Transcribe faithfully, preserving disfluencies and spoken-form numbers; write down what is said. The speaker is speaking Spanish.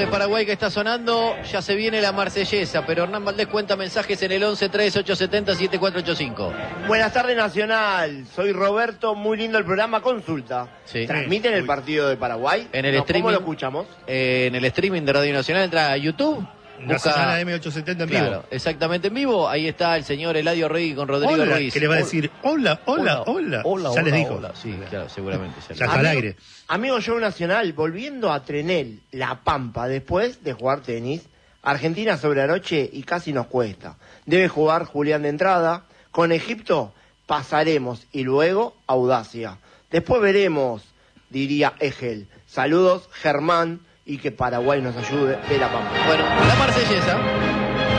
de Paraguay que está sonando, ya se viene la marsellesa, pero Hernán Valdés cuenta mensajes en el once tres ocho siete cero siete cuatro ocho cinco. Buenas tardes, Nacional. Soy Roberto, muy lindo el programa. Consulta. Sí. ¿Transmiten el partido de Paraguay? En el no, streaming, ¿Cómo lo escuchamos? Eh, en el streaming de Radio Nacional, entra a YouTube. Nacional A M ochocientos setenta en vivo. Claro, exactamente en vivo. Ahí está el señor Eladio Ruiz con Rodrigo Hola, Ruiz. que le va a decir, hola, hola, hola. Hola, ya hola, les dijo. hola. Sí, claro, seguramente. Ya Ya les está al Amigo- aire. Amigo Show Nacional, volviendo a Trenel, La Pampa, después de jugar tenis, Argentina sobre Aroche y casi nos cuesta. Debe jugar Julián de entrada. Con Egipto pasaremos y luego Audacia. Después veremos, diría Egel. Saludos, Germán, y que Paraguay nos ayude de La Pampa. Bueno, la marsellesa.